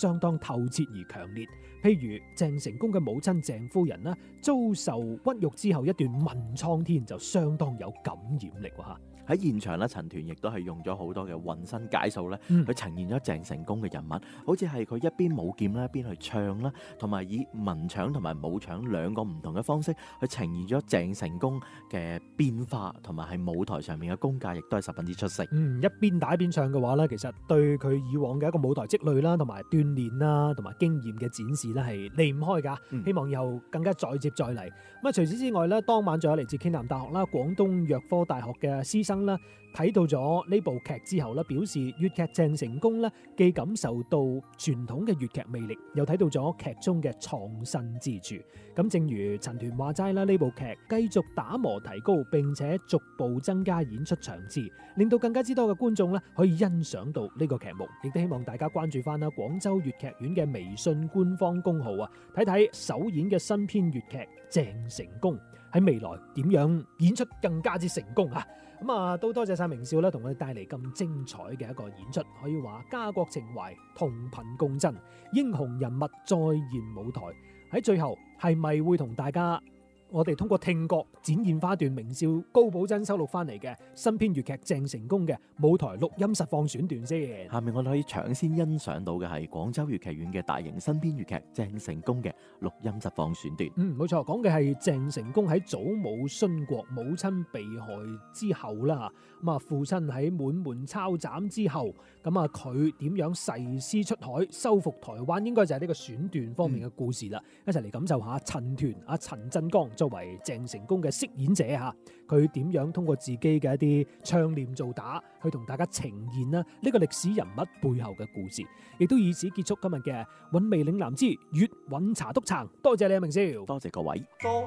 相當透徹而強烈。譬如鄭成功嘅母親鄭夫人啦，遭受屈辱之後一段問蒼天就相當有感染力喎。 喺現場咧，陳團亦都係用咗好多嘅渾身解數咧，去呈現咗鄭成功嘅人物，好似係佢一邊舞劍啦，一邊去唱啦，同埋以文場同埋武場兩個唔同嘅方式去呈現咗鄭成功嘅變化，同埋係舞台上面嘅功架，亦都係十分之出色。 一邊打一邊唱嘅話咧，其實對佢以往嘅一個舞台積累啦，同埋鍛鍊啦，同埋經驗嘅展示咧，係離唔開㗎。希望以後更加再接再厲。咁啊，除此之外咧，當晚仲有嚟自暨南大學啦、廣東藥科大學嘅師生啦，睇到咗呢部劇之後咧，表示粵劇鄭成功咧，既感受到傳統嘅粵劇魅力，又睇到咗劇中嘅創新之處。咁正如陳團話齋啦，呢部劇繼續打磨提高，並且逐步增加演出場次，令到更加之多嘅觀眾咧可以欣賞到呢個劇目。亦都希望大家關注翻啦廣州粵劇院嘅微信官方公號啊，睇睇首演嘅新編粵劇鄭成功喺未來點樣演出更加之成功啊！咁啊，都多謝晒明少啦，同我哋帶嚟咁精彩嘅一個演出，可以話家國情懷同頻共振，英雄人物再現舞台。喺最後係咪會同大家我哋通過聽覺展現翻一段明少高寶珍收錄翻嚟嘅新編粵劇鄭成功嘅舞台錄音實況選段先？下面我哋可以搶先欣賞到嘅係廣州粵劇院嘅大型新編粵劇鄭成功嘅錄音實況選段。 冇錯，講嘅係鄭成功喺祖母殉國、母親被害之後啦，咁啊父親喺滿門抄斬之後，咁啊佢點樣誓師出海收復台灣，應該就係呢個選段方面嘅故事啦。一齊嚟感受下陳團阿陳振剛作為鄭成功嘅飾演者吓，佢點樣通過自己嘅一啲唱念做打去同大家呈現啦呢個歷史人物背後嘅故事，亦都以此結束今日嘅韻味嶺南之粵韻茶督撐。多謝你啊，明少， 多謝各位。 當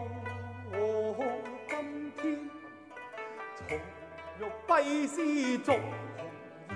我今天重欲揮絲竹。